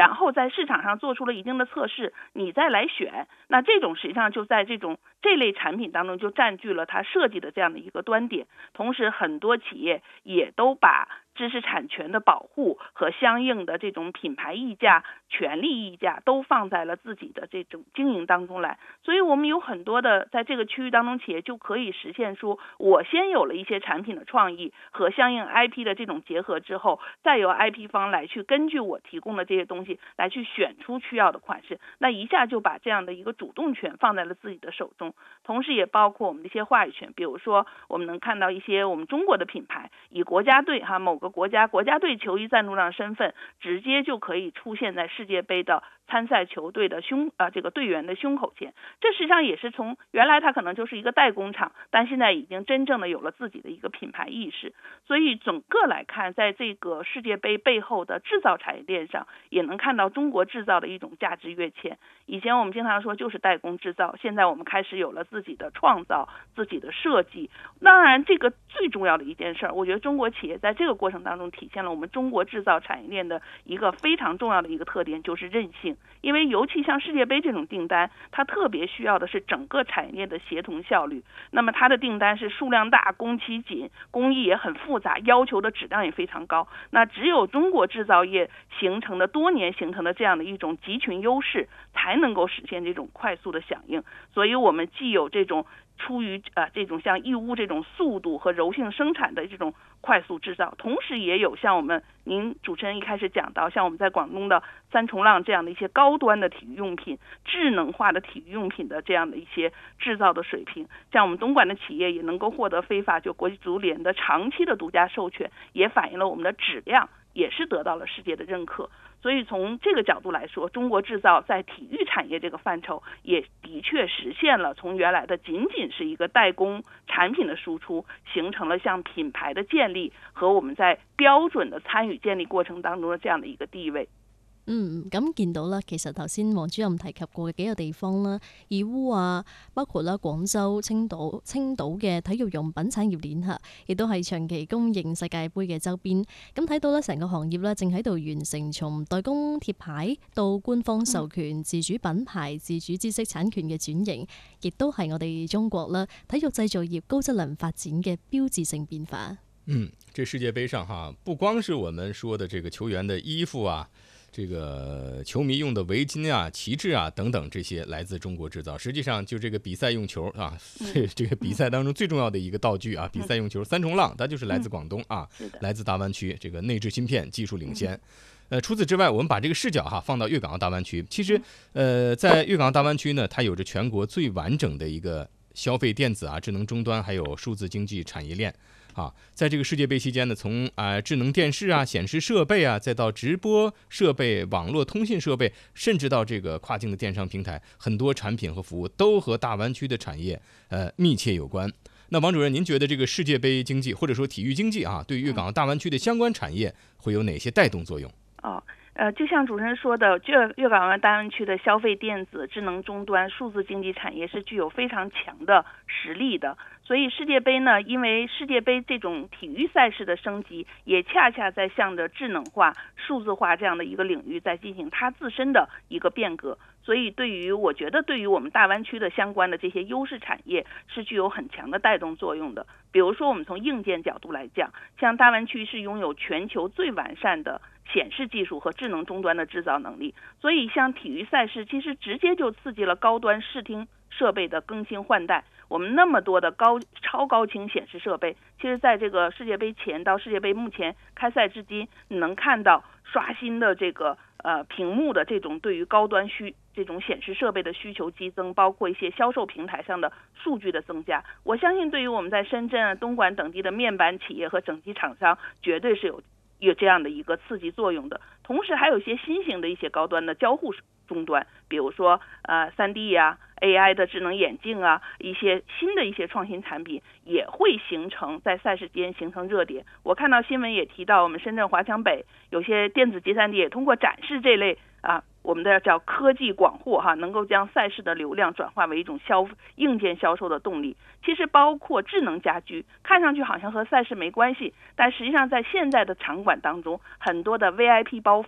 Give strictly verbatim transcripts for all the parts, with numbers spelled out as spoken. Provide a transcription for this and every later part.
然后在市场上做出了一定的测试，你再来选，那这种实际上就在这种这类产品当中就占据了它设计的这样的一个端点。同时很多企业也都把知识产权的保护和相应的这种品牌溢价、权利溢价都放在了自己的这种经营当中来，所以我们有很多的在这个区域当中企业就可以实现出，我先有了一些产品的创意和相应 I P 的这种结合之后，再由 I P 方来去根据我提供的这些东西来去选出需要的款式，那一下就把这样的一个主动权放在了自己的手中。同时也包括我们的一些话语权，比如说我们能看到一些我们中国的品牌以国家队哈某个国家国家队球衣赞助商身份，直接就可以出现在世界杯的参赛球队的胸啊、呃、这个队员的胸口前。这实际上也是从原来它可能就是一个代工厂，但现在已经真正的有了自己的一个品牌意识。所以整个来看，在这个世界杯背后的制造产业链上，也能看到中国制造的一种价值跃迁。以前我们经常说就是代工制造，现在我们开始有了自己的创造、自己的设计。当然这个最重要的一件事，我觉得中国企业在这个过程当中体现了我们中国制造产业链的一个非常重要的一个特点，就是韧性。因为尤其像世界杯这种订单，它特别需要的是整个产业链的协同效率。那么它的订单是数量大、工期紧、工艺也很复杂，要求的质量也非常高。那只有中国制造业形成的多年形成的这样的一种集群优势，才能够实现这种快速的响应。所以我们既有这种出于呃这种像义乌这种速度和柔性生产的这种快速制造，同时也有像我们您主持人一开始讲到，像我们在广东的三重浪这样的一些高端的体育用品、智能化的体育用品的这样的一些制造的水平，像我们东莞的企业也能够获得非法就国际足联的长期的独家授权，也反映了我们的质量也是得到了世界的认可。所以从这个角度来说，中国制造在体育产业这个范畴也的确实现了从原来的仅仅是一个代工产品的输出，形成了像品牌的建立和我們在標準的參與建立過程當中的這樣的一個地位。 嗯，咁見到啦，其實頭先黃主任提及過嘅幾個地方啦，義烏啊，包括啦廣州、青島、青島嘅體育用品產業鏈嚇，亦都係長期供應世界盃嘅周邊。咁睇到咧，成個行業咧正喺度完成從代工貼牌到官方授權、嗯、自主品牌、自主知識產權嘅轉型，亦都係我哋中國啦體育製造業高質量發展嘅標誌性變化。 嗯，這世界盃上哈，不光是我們說的這個球員的衣服啊。這個球迷用的圍巾啊、旗幟啊等等，這些來自中國製造。實際上就這個比賽用球啊，這這個比賽當中最重要的一個道具啊，比賽用球三重浪，它就是來自廣東啊，來自大灣區，這個內置芯片，技術領先。呃，除此之外，我們把這個視角哈放到粵港澳大灣區。其實，呃，在粵港澳大灣區呢，它有着全國最完整的一個消費電子啊、智能終端還有數字經濟產業鏈。啊，在這個世界盃期間呢，從啊、呃、智能電視啊、顯示設備啊，再到直播設備、網絡通信設備，甚至到這個跨境的電商平台，很多產品和服務都和大灣區的產業呃密切有關。那王主任，您覺得這個世界盃經濟或者說體育經濟啊，對粵港澳大灣區的相關產業會有哪些帶動作用？ 哦。呃，就像主持人說的，粵粵港澳大灣區的消費電子、智能終端、數字經濟產業是具有非常強的實力的。所以世界杯呢，因為世界杯這種體育賽事的升級，也恰恰在向着智能化、數字化這樣的一個領域在進行它自身的一個變革。所以對於我覺得對於我們大灣區的相關的這些優勢產業是具有很強的帶動作用的。比如說我們從硬件角度來講，像大灣區是擁有全球最完善的顯示技術和智能終端的製造能力，所以像體育賽事其實直接就刺激了高端視聽設備的更新換代。我們那麼多的高超高清顯示設備，其實在這個世界杯前到世界杯目前開賽至今，你能看到刷新的這個呃屏幕的這種對於高端需這種顯示設備的需求激增，包括一些銷售平台上的數據的增加。我相信對於我們在深圳、東莞等地的面板企業和整機廠商，絕對是有有這樣的一個刺激作用的。同時還有一些新型的一些高端的交互終端，比如說呃 三 D 啊、A I 的智能眼鏡啊，一些新的一些創新產品也會形成在賽事間形成熱點。我看到新聞也提到，我們深圳華強北有些電子集散地也通過展示這類啊，我們的叫科技廣貨哈，能夠將賽事的流量轉化為一種消硬件銷售的動力。其實包括智能家居，看上去好像和賽事沒關係，但實際上在現在的場館當中，很多的 V I P 包房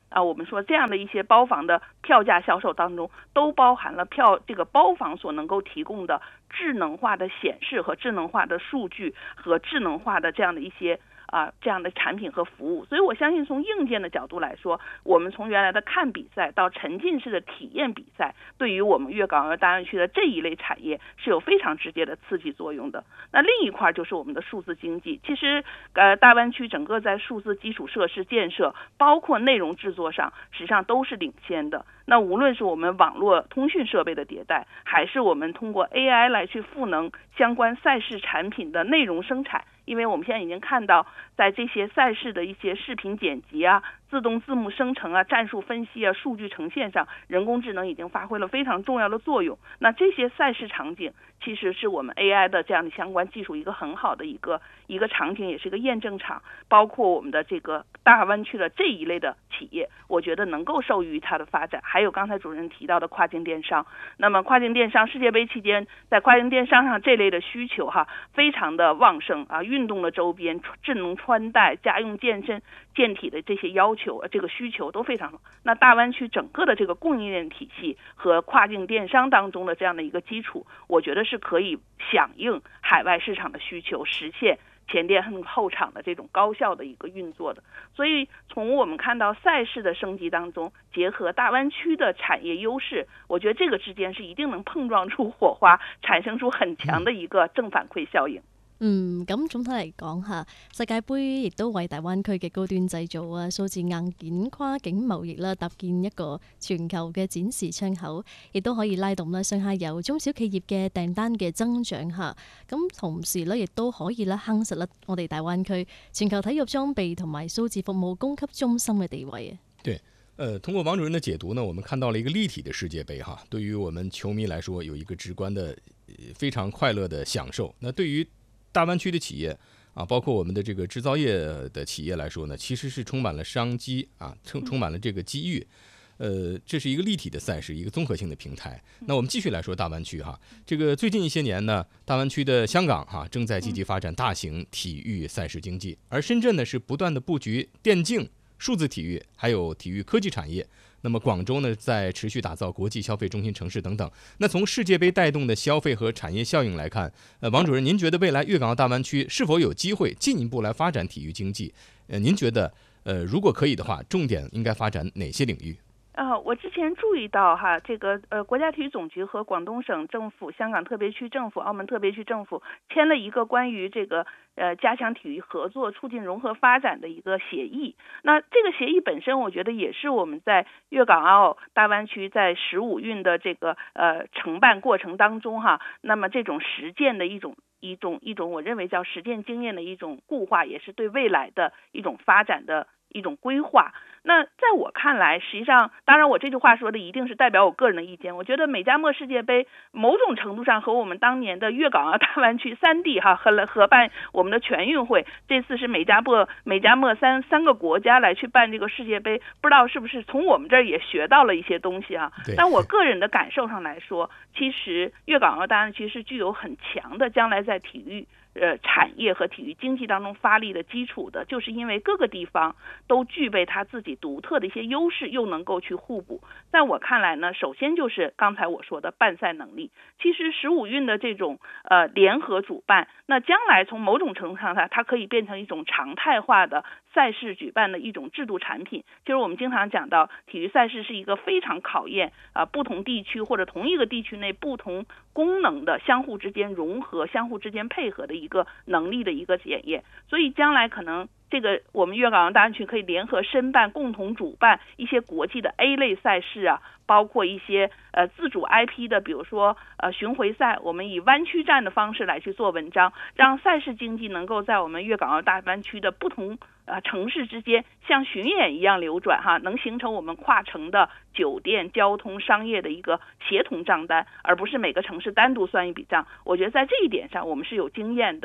啊，我们说这样的一些包房的票价销售当中，都包含了票这个包房所能够提供的智能化的显示和智能化的数据和智能化的这样的一些啊这样的产品和服务。所以我相信从硬件的角度来说，我们从原来的看比赛到沉浸式的体验比赛，对于我们粤港澳大湾区的这一类产业是有非常直接的刺激作用的。那另一块就是我们的数字经济，其实呃大湾区整个在数字基础设施建设，包括内容制作上，实际上都是领先的。那无论是我们网络通讯设备的迭代，还是我们通过 A I 来去赋能相关赛事产品的内容生产，因为我们现在已经看到，在这些赛事的一些视频剪辑啊、自动字幕生成啊、战术分析啊、数据呈现上，人工智能已经发挥了非常重要的作用。那这些赛事场景，其实是我们 A I 的这样的相关技术一个很好的一个一个场景，也是一个验证场。包括我们的这个大湾区的这一类的企业，我觉得能够受益于它的发展。还有刚才主任提到的跨境电商，那么跨境电商世界杯期间，在跨境电商上这类的需求哈非常的旺盛啊，运动的周边、智能穿戴、家用健身健体的这些要求，这个需求都非常好。那大湾区整个的这个供应链体系和跨境电商当中的这样的一个基础，我觉得是可以响应海外市场的需求，实现前店后厂的这种高效的一个运作的。所以从我们看到赛事的升级当中，结合大湾区的产业优势，我觉得这个之间是一定能碰撞出火花，产生出很強的一個正反饋效應。 嗯，咁總體嚟講嚇，世界盃亦都為大灣區嘅高端製造啊、數字硬件、跨境貿易啦，搭建一個全球嘅展示窗口，亦都可以拉動啦上下游中小企業嘅訂單嘅增長嚇。咁同時咧，亦都可以咧夯實啦我哋大灣區全球體育裝備同埋數字服務供給中心嘅地位啊。 對。呃，通过王主任的解读呢，我们看到了一个立体的世界杯哈，对于我们球迷来说有一个直观的、非常快乐的享受。那对于大湾区的企业啊，包括我们的这个制造业的企业来说呢，其实是充满了商机啊，充充满了这个机遇。呃，这是一个立体的赛事，一个综合性的平台。那我们继续来说大湾区哈，这个最近一些年呢，大湾区的香港哈正在积极发展大型体育赛事经济，而深圳呢是不断的布局电竞、数字体育还有体育科技产业。那么广州呢在持续打造国际消费中心城市等等。那从世界杯带动的消费和产业效应来看，呃，王主任您觉得未来粤港澳大湾区是否有机会进一步来发展体育经济？呃，您觉得呃如果可以的话，重点应该发展哪些领域？ 啊，我之前注意到哈，这个呃，国家体育总局和广东省政府、香港特别区政府、澳门特别区政府签了一个关于这个呃加强体育合作、促进融合发展的一个协议。那这个协议本身，我觉得也是我们在粤港澳大湾区在十五运的这个呃承办过程当中哈，那么这种实践的一种。一种一种我认为叫实践经验的一种固化，也是对未来的一种发展的一种规划。那在我看来，实际上当然我这句话说的一定是代表我个人的意见，我觉得美加墨世界杯某种程度上和我们当年的粤港澳大湾区三地哈合合办我们的全运会，这次是美加墨美加墨三三个国家来去办这个世界杯，不知道是不是从我们这儿也学到了一些东西啊。但我个人的感受上来说，其实粤港澳大湾区是具有很强的将来在体育呃，产业和体育经济当中发力的基础的，就是因为各个地方都具备它自己独特的一些优势，又能够去互补。在我看来呢，首先就是刚才我说的办赛能力。其实十五运的这种呃联合主办，那将来从某种程度上它它可以变成一种常态化的赛事举办的一种制度产品。就是我们经常讲到，体育赛事是一个非常考验啊、呃、不同地区或者同一个地区内不同功能的相互之间融合、相互之间配合的一个能力的一个检验。所以将来可能这个我们粤港澳大湾区可以联合申办、共同主办一些国际的 A 类赛事啊，包括一些呃自主 I P 的，比如说呃巡回赛，我们以湾区战的方式来去做文章，让赛事经济能够在我们粤港澳大湾区的不同呃城市之间像巡演一样流转哈，能形成我们跨城的酒店、交通、商业的一个协同账单，而不是每个城市单独算一笔账。我觉得在这一点上我们是有经验的。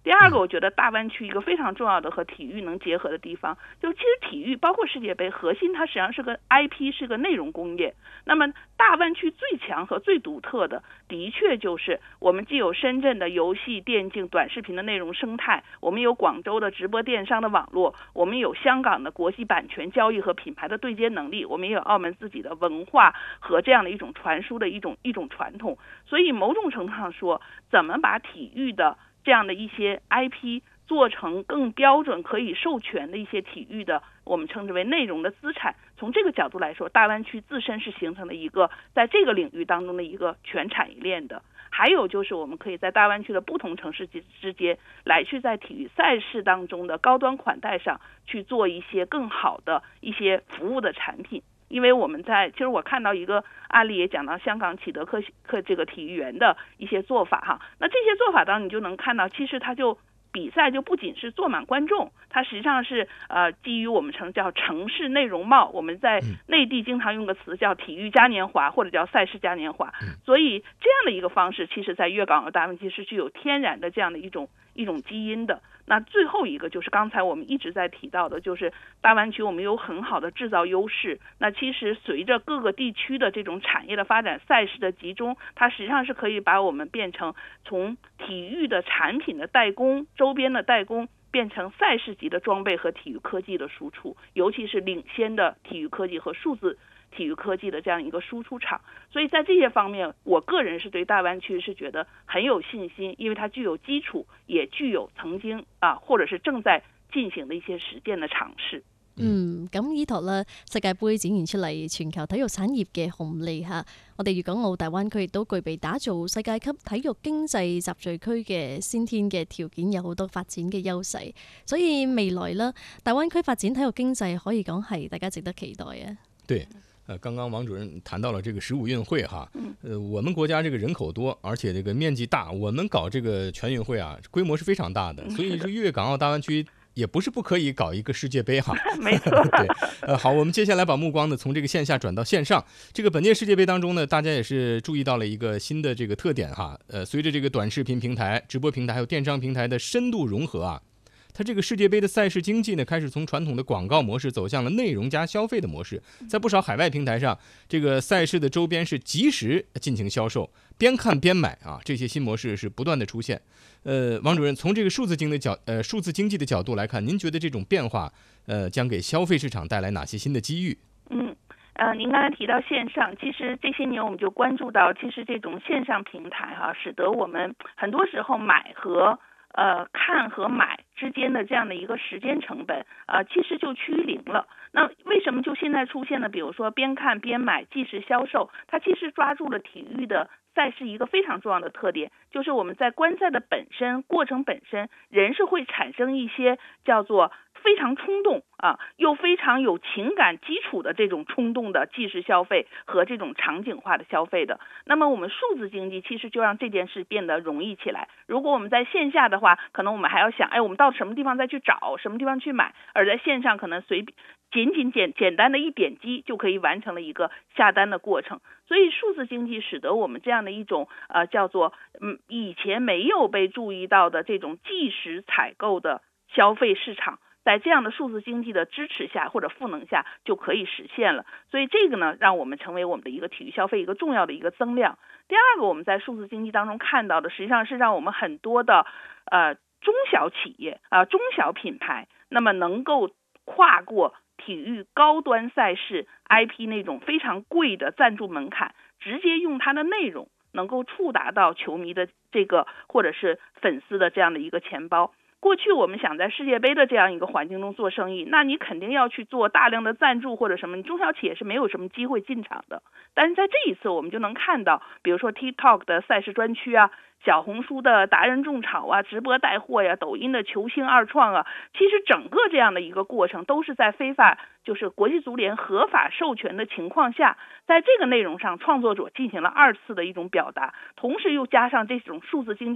第二个，我觉得大湾区一个非常重要的和体育能结合的地方，就其实体育包括世界杯核心，它实际上是个 I P， 是个内容工业。那么大湾区最强和最独特的，的确就是我们既有深圳的游戏、电竞、短视频的内容生态，我们有广州的直播电商的网络，我们有香港的国际版权交易和品牌的对接能力，我们也有澳门自己的文化和这样的一种传输的一种一种传统。所以某种程度上说，怎么把体育的这样的一些 I P 做成更标准可以授权的一些体育的，我们称之为内容的资产。从这个角度来说，大湾区自身是形成了一个在这个领域当中的一个全产业链的。还有就是我们可以在大湾区的不同城市之间来去在体育赛事当中的高端款待上去做一些更好的一些服务的产品。因为我们在其实我看到一个案例也讲到香港启德科科这个体育园的一些做法哈，那这些做法当中你就能看到，其实它就比赛就不仅是坐满观众，它实际上是呃基于我们称叫城市内容貌，我们在内地经常用个词叫体育嘉年华或者叫赛事嘉年华，所以这样的一个方式，其实在粤港澳大湾区是具有天然的这样的一种一种基因的。那最后一个就是刚才我们一直在提到的，就是大湾区我们有很好的制造优势。那其实随着各个地区的这种产业的发展、赛事的集中，它实际上是可以把我们变成从体育的产品的代工、周边的代工，变成赛事级的装备和体育科技的输出，尤其是领先的体育科技和数字体育科技的这样一个输出场。所以在这些方面，我个人是对大湾区是觉得很有信心，因为它具有基礎，也具有曾經啊或者是正在進行的一些實踐的嘗試。 嗯，咁依托啦，世界盃展現出嚟全球體育產業嘅紅利嚇，我哋粵港澳大灣區亦都具備打造世界級體育經濟集聚區嘅先天嘅條件，有好多發展嘅優勢，所以未來啦，大灣區發展體育經濟可以講係大家值得期待啊。 對。呃，刚刚王主任谈到了这个十五运会哈，呃，我们国家这个人口多，而且这个面积大，我们搞这个全运会啊，规模是非常大的，所以说粤港澳大湾区也不是不可以搞一个世界杯哈。 没错。 对，呃，好，我们接下来把目光呢从这个线下转到线上。这个本届世界杯当中呢，大家也是注意到了一个新的这个特点哈，呃，随着这个短视频平台、直播平台还有电商平台的深度融合啊。它这个世界杯的赛事经济呢，开始从传统的广告模式走向了内容加消费的模式。在不少海外平台上，这个赛事的周边是及时进行销售，边看边买啊，这些新模式是不断的出现。呃，王主任，从这个数字经的角呃数字经济的角度来看，您觉得这种变化呃将给消费市场带来哪些新的机遇？ 嗯。呃，您刚才提到线上，其实这些年我们就关注到，其实这种线上平台哈、啊，使得我们很多时候买和呃，看和买之间的这样的一个时间成本，呃，其实就趋于零了。那为什么就现在出现了，比如说边看边买、即时销售，它其实抓住了体育的赛事一个非常重要的特点，就是我们在观赛的本身过程本身，人是会产生一些叫做非常冲动啊，又非常有情感基础的这种冲动的即时消费和这种场景化的消费的。那么我们数字经济其实就让这件事变得容易起来。如果我们在线下的话，可能我们还要想，哎，我们到什么地方再去找，什么地方去买，而在线上可能随仅仅简简单的一点击就可以完成了一个下单的过程。所以数字经济使得我们这样的一种呃叫做嗯以前没有被注意到的这种即时采购的消费市场，在这样的数字经济的支持下或者赋能下就可以实现了。所以这个呢，让我们成为我们的一个体育消费一个重要的一个增量。第二个，我们在数字经济当中看到的，实际上是让我们很多的呃中小企业啊、呃、中小品牌，那么能够跨过体育高端赛事 I P 那种非常贵的赞助门槛，直接用它的内容能够触达到球迷的这个或者是粉丝的这样的一个钱包。过去我们想在世界杯的这样一个环境中做生意，那你肯定要去做大量的赞助或者什么，你中小企业是没有什么机会进场的。但是在这一次我们就能看到，比如说 TikTok 的赛事专区啊，小红书的达人种草啊，直播带货呀，抖音的球星二创啊，其实整个这样的一个过程都是在非法就是国际足联合法授权的情况下，在这个内容上创作者进行了二次的一种表达，同时又加上这种数字经济